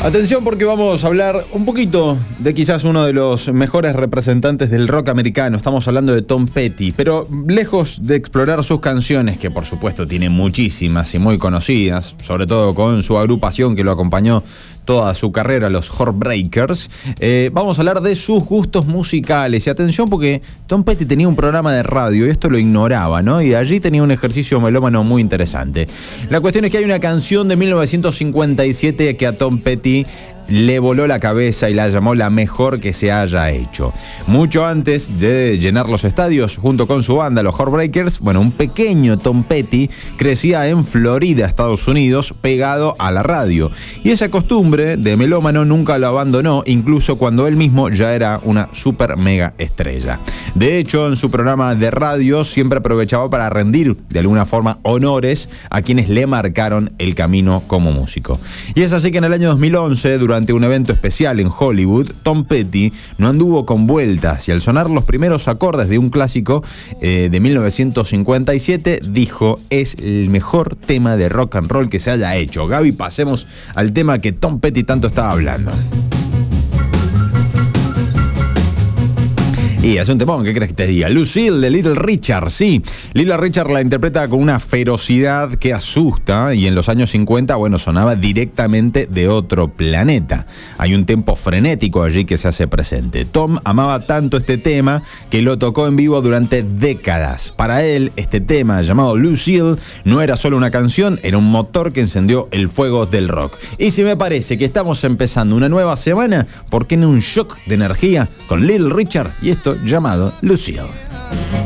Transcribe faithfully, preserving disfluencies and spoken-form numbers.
Atención, porque vamos a hablar un poquito de quizás uno de los mejores representantes del rock americano. Estamos hablando de Tom Petty, pero lejos de explorar sus canciones, que por supuesto tiene muchísimas y muy conocidas, sobre todo con su agrupación que lo acompañó toda su carrera, los Heartbreakers, eh, vamos a hablar de sus gustos musicales. Y atención, porque Tom Petty tenía un programa de radio y esto lo ignoraba, ¿no? Y de allí tenía un ejercicio melómano muy interesante. La cuestión es que hay una canción de mil novecientos cincuenta y siete que a Tom Petty le voló la cabeza y la llamó la mejor que se haya hecho. Mucho antes de llenar los estadios junto con su banda, los Heartbreakers, bueno, un pequeño Tom Petty crecía en Florida, Estados Unidos, pegado a la radio. Y esa costumbre de melómano nunca lo abandonó, incluso cuando él mismo ya era una super mega estrella. De hecho, en su programa de radio siempre aprovechaba para rendir de alguna forma honores a quienes le marcaron el camino como músico. Y es así que en el año dos mil once, durante Durante un evento especial en Hollywood, Tom Petty no anduvo con vueltas y al sonar los primeros acordes de un clásico eh, de mil novecientos cincuenta y siete, dijo: es el mejor tema de rock and roll que se haya hecho. Gaby, pasemos al tema que Tom Petty tanto estaba hablando. Y hace un temón, ¿qué crees que te diga? Lucille de Little Richard, sí. Little Richard la interpreta con una ferocidad que asusta y en los años cincuenta, bueno, sonaba directamente de otro planeta. Hay un tempo frenético allí que se hace presente. Tom amaba tanto este tema que lo tocó en vivo durante décadas. Para él, este tema llamado Lucille no era solo una canción, era un motor que encendió el fuego del rock. Y si me parece que estamos empezando una nueva semana, ¿por qué no un shock de energía con Little Richard y esto llamado Lucille?